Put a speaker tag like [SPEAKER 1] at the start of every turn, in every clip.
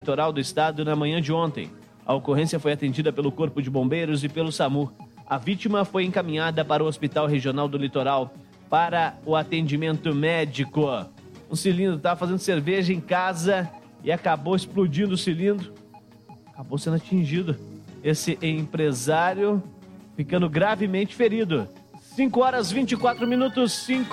[SPEAKER 1] litoral do estado na manhã de ontem. A ocorrência foi atendida pelo Corpo de Bombeiros e pelo SAMU. A vítima foi encaminhada para o Hospital Regional do Litoral para o atendimento médico. Um cilindro estava fazendo cerveja em casa e acabou explodindo o cilindro. Acabou sendo atingido. Esse empresário ficando gravemente ferido. 5h24,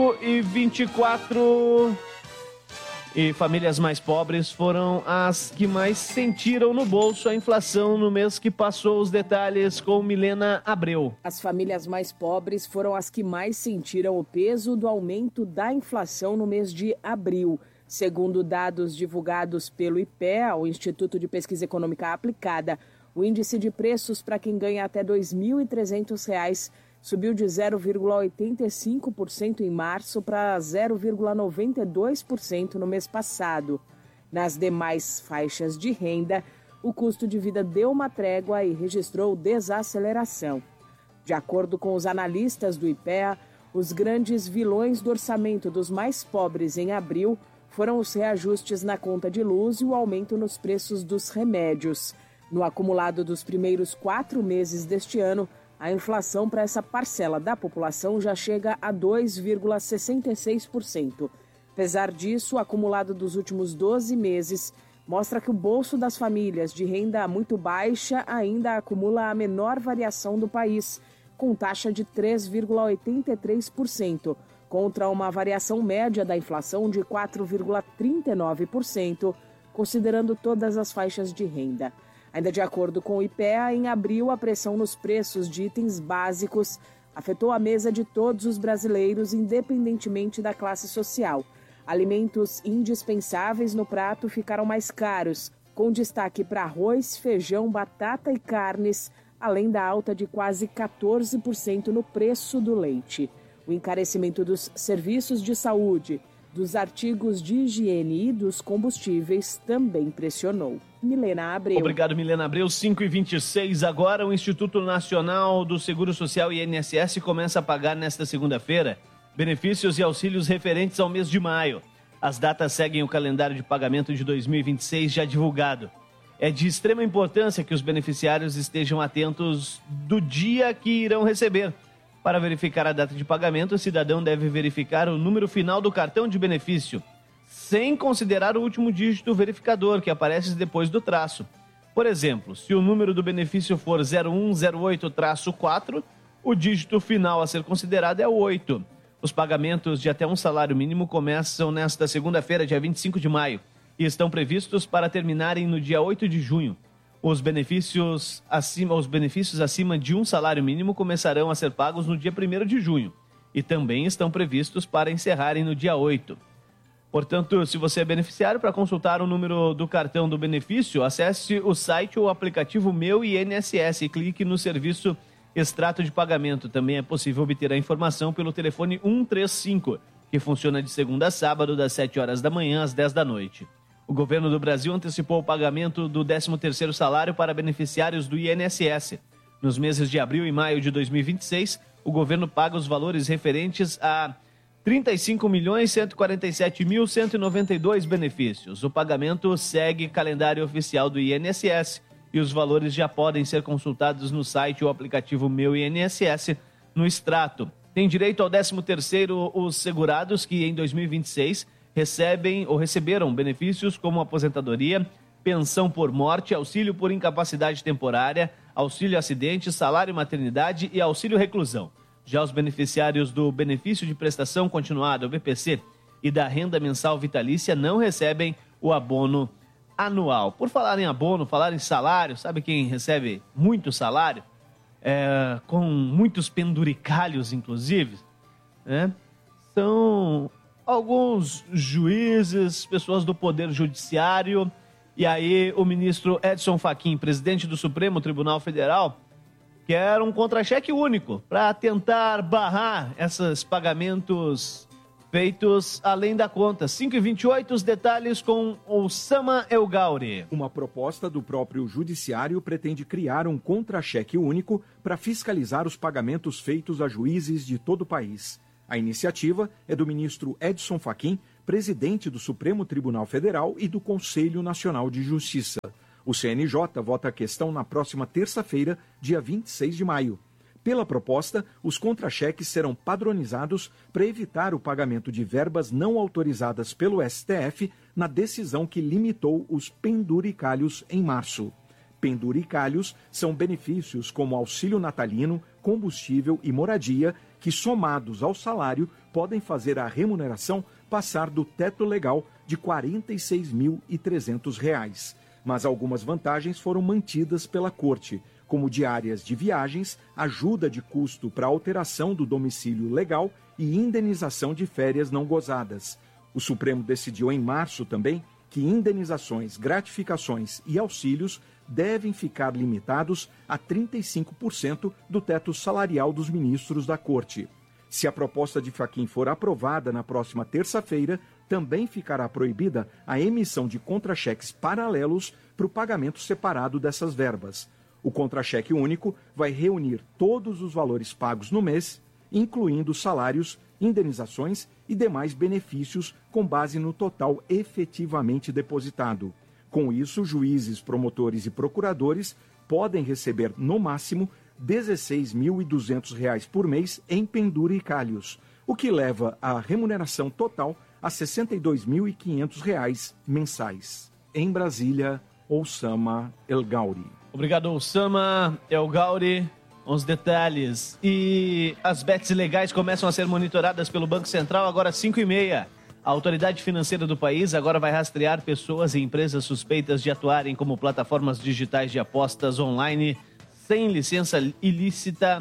[SPEAKER 1] 5h24. E famílias mais pobres foram as que mais sentiram no bolso a inflação no mês que passou. Os detalhes com Milena Abreu.
[SPEAKER 2] As famílias mais pobres foram as que mais sentiram o peso do aumento da inflação no mês de abril. Segundo dados divulgados pelo IPEA, o Instituto de Pesquisa Econômica Aplicada, o índice de preços para quem ganha até R$ 2.300 subiu de 0,85% em março para 0,92% no mês passado. Nas demais faixas de renda, o custo de vida deu uma trégua e registrou desaceleração. De acordo com os analistas do IPEA, os grandes vilões do orçamento dos mais pobres em abril foram os reajustes na conta de luz e o aumento nos preços dos remédios. No acumulado dos primeiros 4 meses deste ano, a inflação para essa parcela da população já chega a 2,66%. Apesar disso, o acumulado dos últimos 12 meses mostra que o bolso das famílias de renda muito baixa ainda acumula a menor variação do país, com taxa de 3,83%, contra uma variação média da inflação de 4,39%, considerando todas as faixas de renda. Ainda de acordo com o IPEA, em abril, a pressão nos preços de itens básicos afetou a mesa de todos os brasileiros, independentemente da classe social. Alimentos indispensáveis no prato ficaram mais caros, com destaque para arroz, feijão, batata e carnes, além da alta de quase 14% no preço do leite. O encarecimento dos serviços de saúde, dos artigos de higiene e dos combustíveis também pressionou. Milena Abreu.
[SPEAKER 1] Obrigado, Milena Abreu. 5h26 agora. O Instituto Nacional do Seguro Social, INSS, começa a pagar nesta segunda-feira benefícios e auxílios referentes ao mês de maio. As datas seguem o calendário de pagamento de 2026 já divulgado. É de extrema importância que os beneficiários estejam atentos do dia que irão receber. Para verificar a data de pagamento, o cidadão deve verificar o número final do cartão de benefício, sem considerar o último dígito verificador, que aparece depois do traço. Por exemplo, se o número do benefício for 0108-4, o dígito final a ser considerado é o 8. Os pagamentos de até um salário mínimo começam nesta segunda-feira, dia 25 de maio, e estão previstos para terminarem no dia 8 de junho. Os benefícios acima de um salário mínimo começarão a ser pagos no dia 1º de junho e também estão previstos para encerrarem no dia 8. Portanto, se você é beneficiário, para consultar o número do cartão do benefício, acesse o site ou o aplicativo Meu INSS e clique no serviço Extrato de Pagamento. Também é possível obter a informação pelo telefone 135, que funciona de segunda a sábado, das 7 horas da manhã às 10 da noite. O governo do Brasil antecipou o pagamento do 13º salário para beneficiários do INSS. Nos meses de abril e maio de 2026, o governo paga os valores referentes a 35.147.192 benefícios. O pagamento segue calendário oficial do INSS e os valores já podem ser consultados no site ou aplicativo Meu INSS no extrato. Tem direito ao 13º os segurados que em 2026 recebem ou receberam benefícios como aposentadoria, pensão por morte, auxílio por incapacidade temporária, auxílio acidente, salário maternidade e auxílio reclusão. Já os beneficiários do benefício de prestação continuada, o BPC, e da renda mensal vitalícia não recebem o abono anual. Por falar em abono, falar em salário, sabe quem recebe muito salário? Com muitos penduricalhos, inclusive, né? São alguns juízes, pessoas do Poder Judiciário, e aí o ministro Edson Fachin, presidente do Supremo Tribunal Federal, quer um contra-cheque único para tentar barrar esses pagamentos feitos além da conta. 5h28, os detalhes com Osama El Gauri.
[SPEAKER 3] Uma proposta do próprio Judiciário pretende criar um contra-cheque único para fiscalizar os pagamentos feitos a juízes de todo o país. A iniciativa é do ministro Edson Fachin, presidente do Supremo Tribunal Federal e do Conselho Nacional de Justiça. O CNJ vota a questão na próxima terça-feira, dia 26 de maio. Pela proposta, os contra-cheques serão padronizados para evitar o pagamento de verbas não autorizadas pelo STF na decisão que limitou os penduricalhos em março. Penduricalhos são benefícios como auxílio natalino, combustível e moradia que, somados ao salário, podem fazer a remuneração passar do teto legal de R$ 46.300. Mas algumas vantagens foram mantidas pela Corte, como diárias de viagens, ajuda de custo para alteração do domicílio legal e indenização de férias não gozadas. O Supremo decidiu em março também que indenizações, gratificações e auxílios devem ficar limitados a 35% do teto salarial dos ministros da Corte. Se a proposta de Fachin for aprovada na próxima terça-feira, também ficará proibida a emissão de contra-cheques paralelos para o pagamento separado dessas verbas. O contra-cheque único vai reunir todos os valores pagos no mês, incluindo salários, indenizações e demais benefícios com base no total efetivamente depositado. Com isso, juízes, promotores e procuradores podem receber, no máximo, R$ 16.200 por mês em penduricalhos, o que leva a remuneração total a R$ 62.500 mensais. Em Brasília, Oussama El Gauri.
[SPEAKER 1] Obrigado, Oussama El Gauri. Os detalhes. E as bets ilegais começam a ser monitoradas pelo Banco Central agora às 5h30. A autoridade financeira do país agora vai rastrear pessoas e empresas suspeitas de atuarem como plataformas digitais de apostas online sem licença ilícita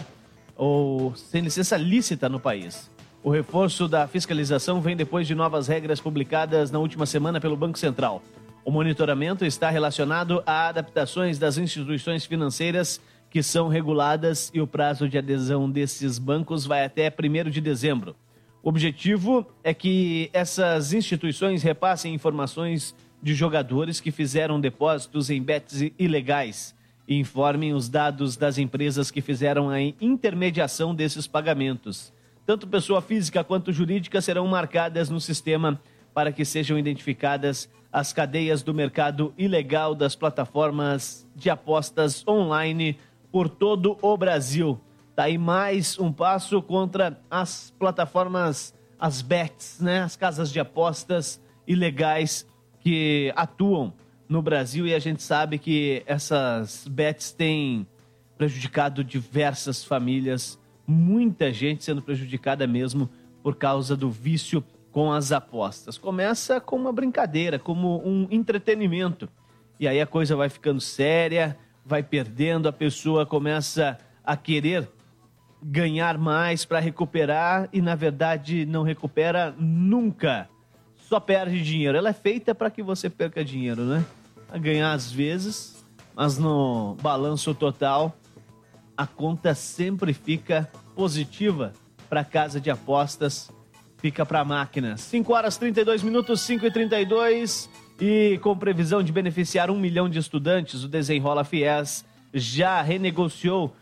[SPEAKER 1] ou sem licença lícita no país. O reforço da fiscalização vem depois de novas regras publicadas na última semana pelo Banco Central. O monitoramento está relacionado a adaptações das instituições financeiras que são reguladas e o prazo de adesão desses bancos vai até 1º de dezembro. O objetivo é que essas instituições repassem informações de jogadores que fizeram depósitos em bets ilegais e informem os dados das empresas que fizeram a intermediação desses pagamentos. Tanto pessoa física quanto jurídica serão marcadas no sistema para que sejam identificadas as cadeias do mercado ilegal das plataformas de apostas online por todo o Brasil. Tá aí mais um passo contra as plataformas, as bets, né? As casas de apostas ilegais que atuam no Brasil, e a gente sabe que essas bets têm prejudicado diversas famílias, muita gente sendo prejudicada mesmo por causa do vício com as apostas. Começa com uma brincadeira, como um entretenimento, e aí a coisa vai ficando séria, vai perdendo, a pessoa começa a querer ganhar mais para recuperar e, na verdade, não recupera nunca. Só perde dinheiro. Ela é feita para que você perca dinheiro, né? A ganhar às vezes, mas no balanço total, a conta sempre fica positiva para a casa de apostas, fica para a máquina. 5h32, 5h32, e com previsão de beneficiar 1 milhão de estudantes, o Desenrola Fies já renegociou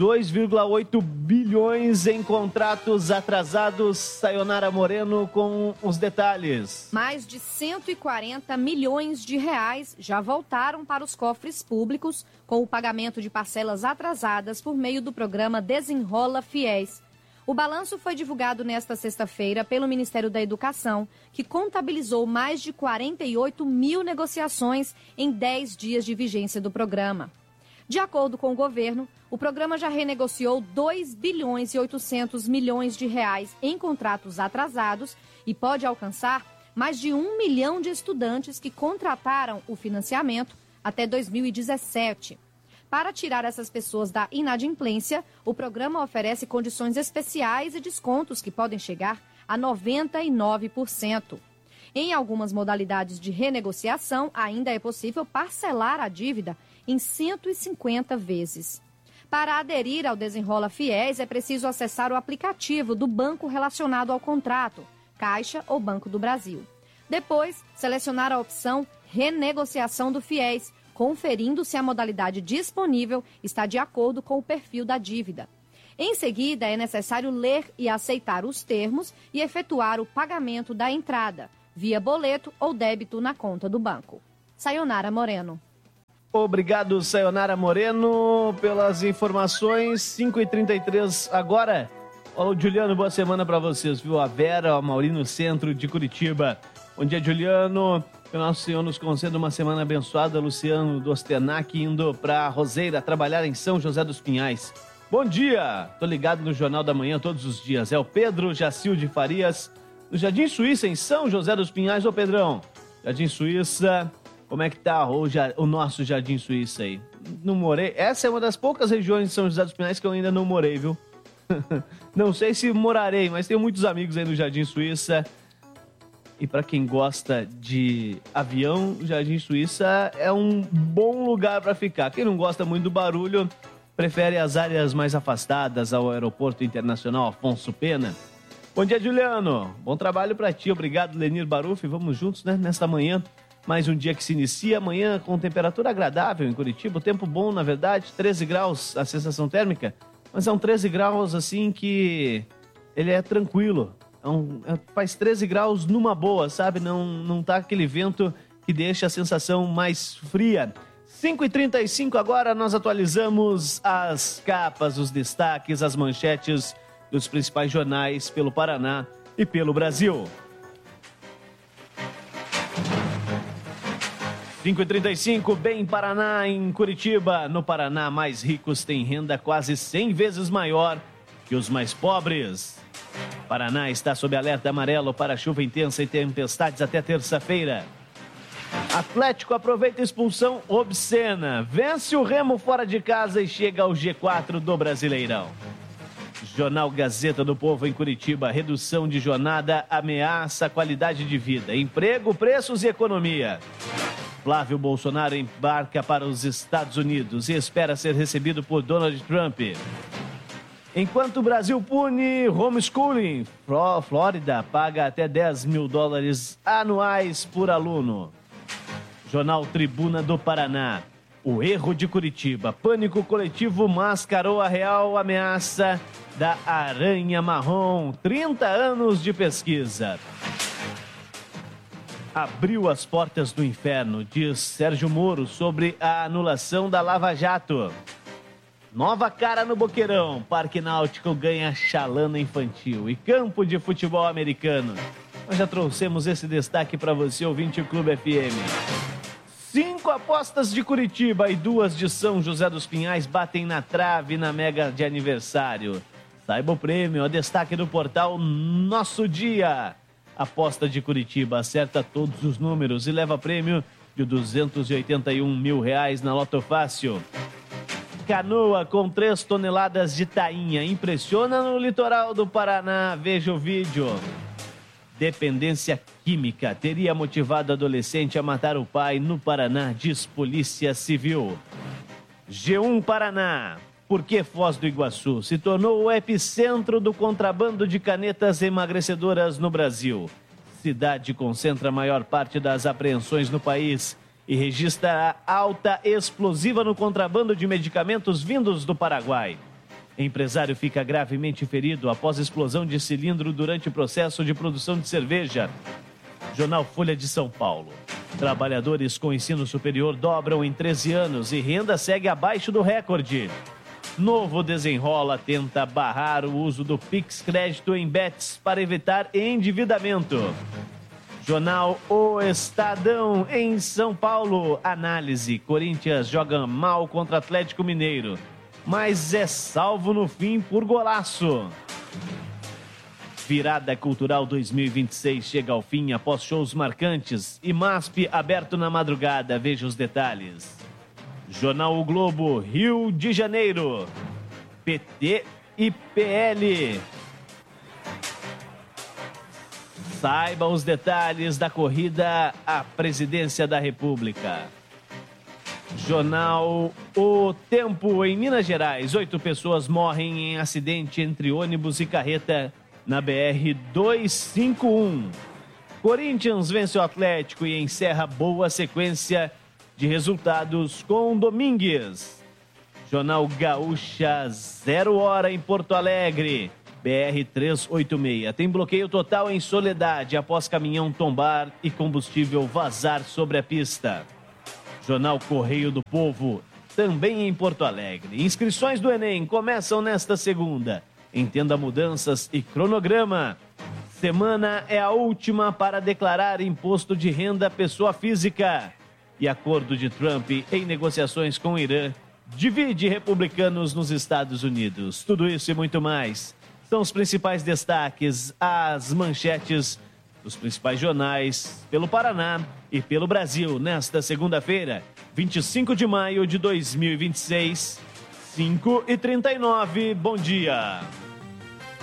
[SPEAKER 1] 2,8 bilhões em contratos atrasados. Sayonara Moreno com os detalhes.
[SPEAKER 4] Mais de 140 milhões de reais já voltaram para os cofres públicos com o pagamento de parcelas atrasadas por meio do programa Desenrola Fies. O balanço foi divulgado nesta sexta-feira pelo Ministério da Educação, que contabilizou mais de 48 mil negociações em 10 dias de vigência do programa. De acordo com o governo, o programa já renegociou 2 bilhões e 800 milhões de reais em contratos atrasados e pode alcançar mais de 1 milhão de estudantes que contrataram o financiamento até 2017. Para tirar essas pessoas da inadimplência, o programa oferece condições especiais e descontos que podem chegar a 99%. Em algumas modalidades de renegociação, ainda é possível parcelar a dívida em 150 vezes. Para aderir ao Desenrola Fies, é preciso acessar o aplicativo do banco relacionado ao contrato, Caixa ou Banco do Brasil. Depois, selecionar a opção Renegociação do Fies, conferindo se a modalidade disponível está de acordo com o perfil da dívida. Em seguida, é necessário ler e aceitar os termos e efetuar o pagamento da entrada, via boleto ou débito na conta do banco. Sayonara Moreno.
[SPEAKER 1] Obrigado, Sayonara Moreno, pelas informações. 5h33 agora. Ô, Juliano, boa semana para vocês, viu? A Vera, o Maurino, centro de Curitiba. Bom dia, Juliano. Que o nosso Senhor nos conceda uma semana abençoada. Luciano Dostenac indo para Roseira trabalhar em São José dos Pinhais. Bom dia! Tô ligado no Jornal da Manhã todos os dias. É o Pedro Jacilde Farias, no Jardim Suíça, em São José dos Pinhais. Ô, Pedrão, Jardim Suíça, como é que tá o nosso Jardim Suíça aí? Não morei. Essa é uma das poucas regiões de São José dos Pinhais que eu ainda não morei, viu? Não sei se morarei, mas tenho muitos amigos aí no Jardim Suíça. E para quem gosta de avião, o Jardim Suíça é um bom lugar para ficar. Quem não gosta muito do barulho, prefere as áreas mais afastadas ao Aeroporto Internacional Afonso Pena. Bom dia, Juliano. Bom trabalho para ti. Obrigado, Lenir Baruf. Vamos juntos, né? Nesta manhã, mais um dia que se inicia. Amanhã com temperatura agradável em Curitiba. O tempo bom, na verdade. 13 graus a sensação térmica. Mas são 13 graus, assim, que ele é tranquilo. Faz 13 graus numa boa, sabe? Não tá aquele vento que deixa a sensação mais fria. 5h35 agora, nós atualizamos as capas, os destaques, as manchetes dos principais jornais pelo Paraná e pelo Brasil. 5h35, bem Paraná, em Curitiba. No Paraná, mais ricos têm renda quase 100 vezes maior que os mais pobres. Paraná está sob alerta amarelo para chuva intensa e tempestades até terça-feira. Atlético aproveita a expulsão obscena, vence o Remo fora de casa e chega ao G4 do Brasileirão. Jornal Gazeta do Povo em Curitiba, redução de jornada ameaça a qualidade de vida, emprego, preços e economia. Flávio Bolsonaro embarca para os Estados Unidos e espera ser recebido por Donald Trump. Enquanto o Brasil pune homeschooling, Flórida paga até $10 mil anuais por aluno. Jornal Tribuna do Paraná. O erro de Curitiba. Pânico coletivo mascarou a real ameaça da aranha marrom. 30 anos de pesquisa. Abriu as portas do inferno, diz Sérgio Moro sobre a anulação da Lava Jato. Nova cara no Boqueirão. Parque Náutico ganha chalana infantil e campo de futebol americano. Nós já trouxemos esse destaque para você, ouvinte Clube FM. 5 apostas de Curitiba e 2 de São José dos Pinhais batem na trave na mega de aniversário. Saiba o prêmio, o destaque do portal Nosso Dia. Aposta de Curitiba acerta todos os números e leva prêmio de R$281 mil na Loto Fácil. Canoa com 3 toneladas de tainha impressiona no litoral do Paraná. Veja o vídeo. Dependência química teria motivado adolescente a matar o pai no Paraná, diz Polícia Civil. G1 Paraná. Por que Foz do Iguaçu se tornou o epicentro do contrabando de canetas emagrecedoras no Brasil? Cidade concentra a maior parte das apreensões no país e registra alta explosiva no contrabando de medicamentos vindos do Paraguai. Empresário fica gravemente ferido após explosão de cilindro durante o processo de produção de cerveja. Jornal Folha de São Paulo. Trabalhadores com ensino superior dobram em 13 anos e renda segue abaixo do recorde. Novo Desenrola tenta barrar o uso do Pix Crédito em bets para evitar endividamento. Jornal O Estadão em São Paulo. Análise. Corinthians joga mal contra Atlético Mineiro, mas é salvo no fim por golaço. Virada Cultural 2026 chega ao fim após shows marcantes e MASP aberto na madrugada. Veja os detalhes. Jornal O Globo, Rio de Janeiro. PT e PL. Saiba os detalhes da corrida à presidência da República. Jornal O Tempo em Minas Gerais. 8 pessoas morrem em acidente entre ônibus e carreta na BR-251. Corinthians vence o Atlético e encerra boa sequência de resultados com Domingues. Jornal Gaúcha, 0 hora em Porto Alegre. BR-386. Tem bloqueio total em Soledade após caminhão tombar e combustível vazar sobre a pista. Jornal Correio do Povo, também em Porto Alegre. Inscrições do Enem começam nesta segunda. Entenda mudanças e cronograma. Semana é a última para declarar imposto de renda pessoa física. E acordo de Trump em negociações com o Irã divide republicanos nos Estados Unidos. Tudo isso e muito mais são os principais destaques, as manchetes dos principais jornais pelo Paraná e pelo Brasil nesta segunda-feira, 25 de maio de 2026, 5h39. Bom dia.